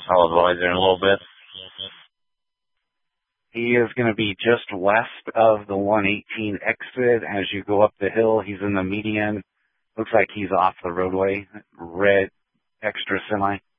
I'll advise her in a little bit. He is going to be just west of the 118 exit. As you go up the hill, he's in the median. Looks like he's off the roadway. Red extra semi.